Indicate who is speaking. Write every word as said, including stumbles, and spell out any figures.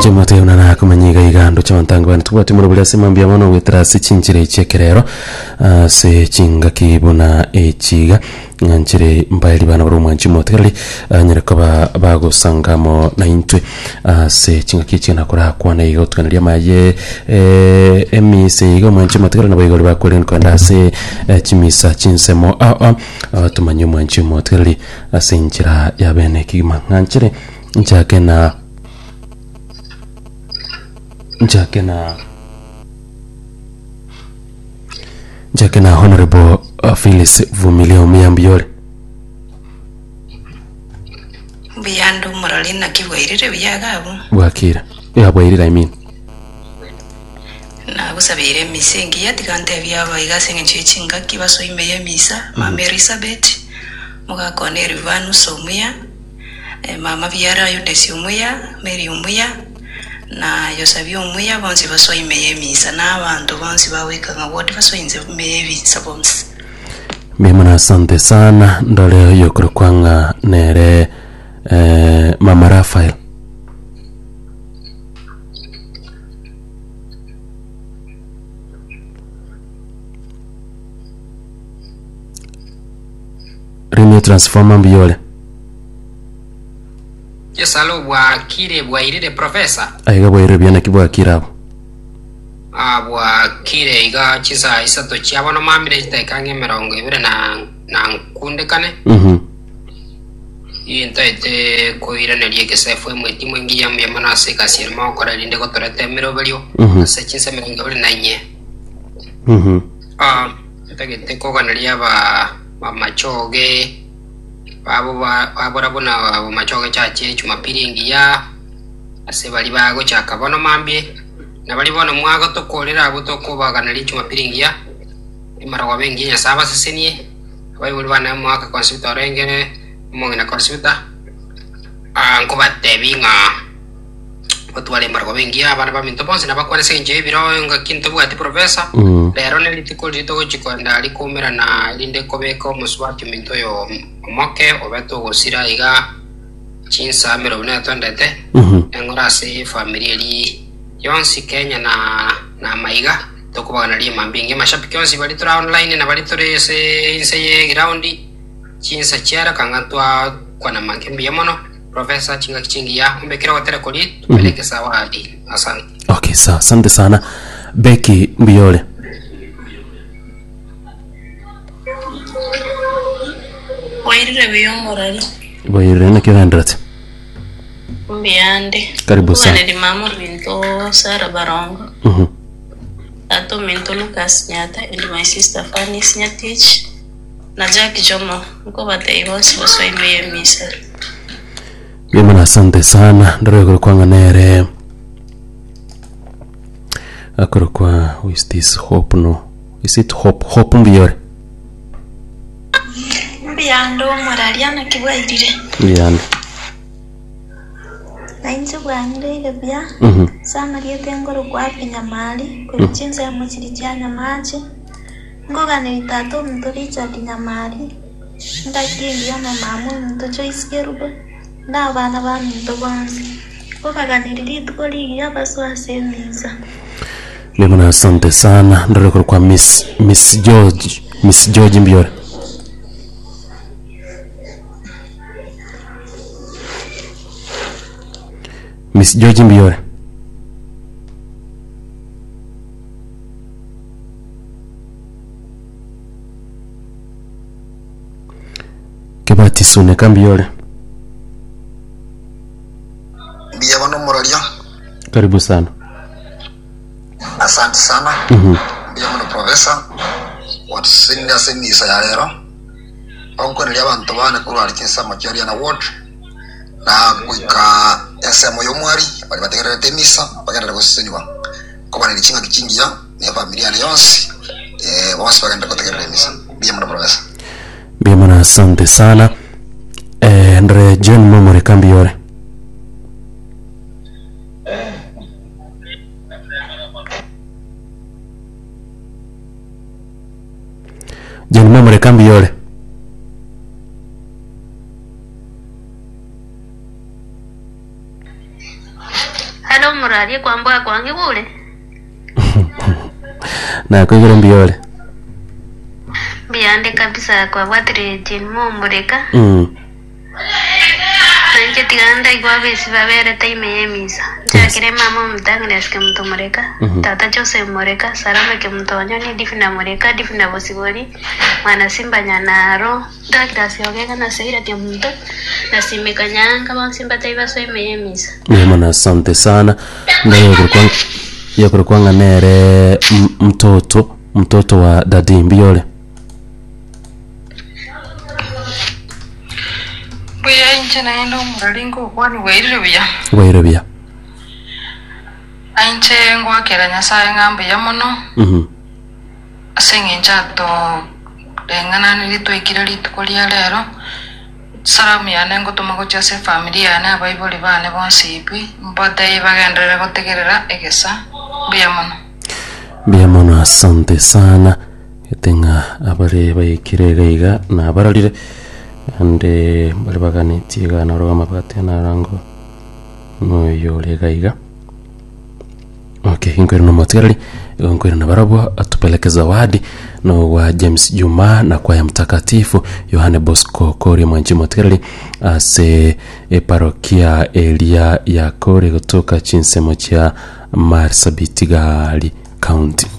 Speaker 1: Timoteo na kumanyiga igando cy'abantango bantu twati muri buri asimambya mono wetrasi cinjire icekerero se cinga kibona ekiga nyancire mbayiri bana bari umwanci moteri nyereka bagusangamo na intwe se cinga kici nakora kwana yigo twanariya maye emise yigo umwanci moteri nabo yigo bakorera kwanda se kimisa cinsemo a a tumanye umwanci moteri asinjira yabene kigima nyancire njake na njake na njake na Honorable uh, Phyllis Vumilia Omiyambiore
Speaker 2: Biyandu Moralina kibwairire byagabu
Speaker 1: bwakira yabwairira I mean
Speaker 2: na gusabire misengi yatikante byaba igasenga cyicinga kibaso imeye misa mama Elizabeth mugakone Rivanu Somuya mama byara yudesi umuya Mary umuya na yosabyo umuya bonzi baso imeye misa n'abantu bonzi baweka nka wodi baso inze imeye bisa bonzi.
Speaker 1: Mimi na asante sana ndole yokoro kwanga nere eh, mama Rafael Rimwe transforma mbiyole
Speaker 3: Yesalo bwa kire bwa iride professor
Speaker 1: aiga bwa iride byana kibwa kirabo
Speaker 3: abwa kire iga chisa isato cyabona mambire itakange mirongo ibere na na nkunde kane
Speaker 1: mhm
Speaker 3: yintaite koira na liege sefo mweti mwingi ya myamana seka sirma okora linde ko torete miro belio ase chinsa mirongo ibere na nye
Speaker 1: mhm
Speaker 3: ah tagete ko kana liaba mamachoge babo babora bona babo machoge chache Jumapili ngiya ase bali bago chakabono mambye na bali bona mwago to kolera abo to ko bagana li Jumapili ngiya imara wabengi nya saba sesenie abai buli bana mwaka consulta rengene mongena consulta anko batebinga otwale margo bengi abana ba minto ponse na bakwane senje biro nga kinto bwati professor lero ne litiko lito chiko ndali komera na linde kobeko muswati minto yo moke obeto gosira iga chinsa mero na tondete engora se familia li yonsi Kenya na na maiga tokubana li mambinge mashapiki yonsi bali tura online na bali ture se inse ground chinsa chiara kangantwa kwa na makembi yamono Professor chinga kichingia mbekira watera koli tupeleke sawa hadi asante.
Speaker 1: Okay, sawa asante sana Becky Mbiyole
Speaker 2: Wairire biyomorali
Speaker 1: Wairire na kirandrate
Speaker 2: Mbiyande
Speaker 1: Karibu sana
Speaker 2: Wale mamu Rinto Sara Barongo
Speaker 1: Mhm
Speaker 2: Ato Minto Lucas Nyata and my sister Fanny Nyatich na Jackie Jomo mko bate ibonsi baso imeye misa.
Speaker 1: Mimi na asante sana ndoro kwanga nere akoro kwa is this hope no is it hope hope Mbiyore
Speaker 4: Mbiyando moraliana kibwairire
Speaker 1: Mbiyando
Speaker 4: nainze bwanire ile bya
Speaker 1: mhm
Speaker 4: sana liete ngoro kwa pinyamali kwa chinza ya mchiri jana maji ngoga ni tatu mtu Richard Nyamali ndakingi ya mamu mtu Joyce Kerubo na bana ba mtu bonzi ngoga ni lili tukoli ya baswa semiza.
Speaker 1: Mimi na asante sana ndoro kwa Miss Miss George Miss George Mbiyore Miss George Mbiyore Kebati Sune Kambiyore
Speaker 5: Biya bano moralia
Speaker 1: Karibu sana
Speaker 5: asante sana
Speaker 1: mhm
Speaker 5: biya bano professor watsinda semisa ya lero onko ni abantu bane kuri ari kinsa makyari na ward na kuika esemo yomwari bali bategera temisa bagenda guseniwa ko bane lichinga kichingia ne familia ne yonsi eh bose bagenda kutegera temisa biya bano professor
Speaker 1: biya mana asante sana eh Andre John Momore Kambiyore John Momore Kambiyore
Speaker 4: Bado murali kwa mbwa kwangi bule.
Speaker 1: Na kwa hivyo mbiole.
Speaker 4: Biande kabisa kwa watire jinmu mureka.
Speaker 1: Mm.
Speaker 4: Nanje tiganda igwa besi babere taime yemisa. Chakire mama mtangane ske mtu mureka. Tata Jose mureka sarama ke mtonyo ni difina mureka difina bosibori. Mana simba nyanaro. Dakira siogeka na seira tia mtu. Na simeka nyanga ba simba taiba so ime yemisa.
Speaker 1: Mwana asante sana. Ndio kulikuwa ya kulikuwa nganere mtoto mtoto wa dadi mbiole.
Speaker 6: Buya inche naenda muralingo kwani wairubia.
Speaker 1: Wairubia.
Speaker 6: Ainche ngwa kera nyasaye ngambe ya mono.
Speaker 1: Mhm.
Speaker 6: Asenge nchato dengana nilito ikirali tukolia lero. Salamu ya nengo tumago chase familia na Bible bane bonsipi mbode bagendere gotegerera egesa buya mono.
Speaker 1: Buya mono asante sana. Etenga abare bayikirega na baralire ande bali bagani tiga na roga mapate na rango no yole gaiga. Okay, inkwira no materali inkwira na barabwa atupeleke zawadi no wa James Juma na kwa ya mtakatifu Yohane Bosco Kori Mwanji Materali ase e parokia Elia ya Kori kutoka Chinsemo cha Marsabit Gali County.